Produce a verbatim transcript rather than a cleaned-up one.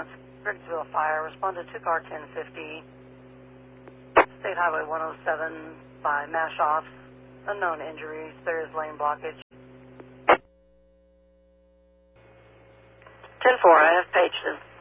ambulance. Briggsville Fire responded to car ten fifty. State Highway one oh seven by Mashoff. Unknown injuries. There is lane blockage. ten four, I have paged him.